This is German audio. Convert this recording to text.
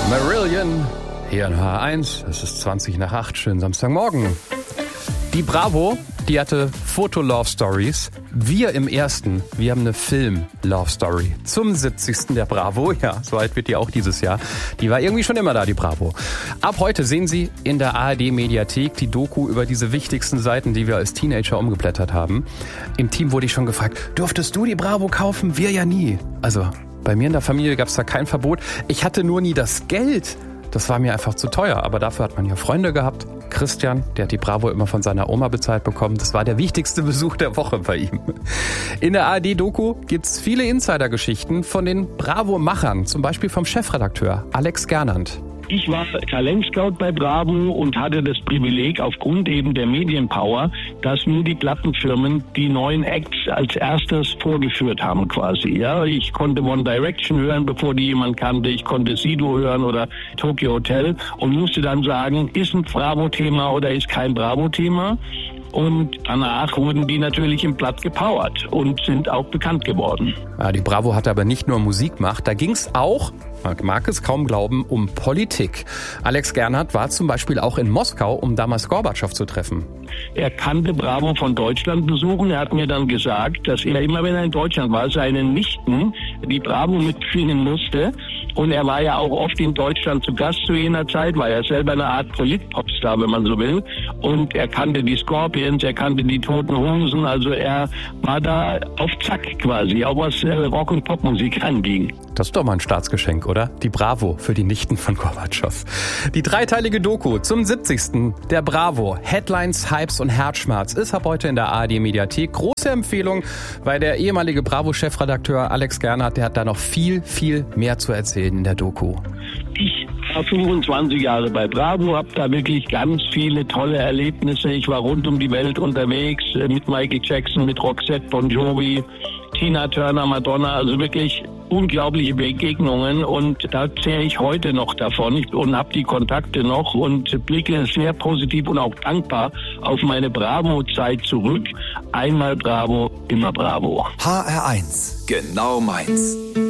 Marillion, hier in H1, es ist 20:08, schönen Samstagmorgen. Die Bravo, die hatte Foto-Love-Stories. Wir im Ersten, wir haben eine Film-Love-Story zum 70. der Bravo. Ja, so alt wird die auch dieses Jahr. Die war irgendwie schon immer da, die Bravo. Ab heute sehen Sie in der ARD-Mediathek die Doku über diese wichtigsten Seiten, die wir als Teenager umgeblättert haben. Im Team wurde ich schon gefragt, durftest du die Bravo kaufen? Wir ja nie. Also, bei mir in der Familie gab es da kein Verbot. Ich hatte nur nie das Geld. Das war mir einfach zu teuer, aber dafür hat man ja Freunde gehabt. Christian, der hat die Bravo immer von seiner Oma bezahlt bekommen. Das war der wichtigste Besuch der Woche bei ihm. In der ARD-Doku gibt's viele Insider-Geschichten von den Bravo-Machern, zum Beispiel vom Chefredakteur Alex Gernand. Ich war Talentscout bei Bravo und hatte das Privileg aufgrund eben der Medienpower, dass mir die Plattenfirmen die neuen Acts als erstes vorgeführt haben quasi. Ja, ich konnte One Direction hören, bevor die jemand kannte. Ich konnte Sido hören oder Tokyo Hotel und musste dann sagen, ist ein Bravo-Thema oder ist kein Bravo-Thema. Und danach wurden die natürlich im Blatt gepowert und sind auch bekannt geworden. Ja, die Bravo hatte aber nicht nur Musikmacht, da ging's auch, man mag es kaum glauben, um Politik. Alex Gernand war zum Beispiel auch in Moskau, um damals Gorbatschow zu treffen. Er kannte Bravo von Deutschland besuchen. Er hat mir dann gesagt, dass er immer, wenn er in Deutschland war, seinen Nichten die Bravo mitbringen musste. Und er war ja auch oft in Deutschland zu Gast zu jener Zeit, war ja selber eine Art Polit-Popstar, wenn man so will. Und er kannte die Scorpions, er kannte die Toten Hosen. Also er war da auf Zack quasi, auch was Rock- und Popmusik anging. Das ist doch mal ein Staatsgeschenk, oder? Die Bravo für die Nichten von Gorbatschow. Die dreiteilige Doku zum 70. der Bravo. Headlines, Hypes und Herzschmerz ist ab heute in der ARD-Mediathek. Große Empfehlung, weil der ehemalige Bravo-Chefredakteur Alex Gernand, der hat da noch viel, viel mehr zu erzählen in der Doku. Ich war 25 Jahre bei Bravo, habe da wirklich ganz viele tolle Erlebnisse. Ich war rund um die Welt unterwegs mit Michael Jackson, mit Roxette, Bon Jovi, Tina Turner, Madonna, also wirklich unglaubliche Begegnungen und da zähle ich heute noch davon und habe die Kontakte noch und blicke sehr positiv und auch dankbar auf meine Bravo-Zeit zurück. Einmal Bravo, immer Bravo. HR1, genau meins.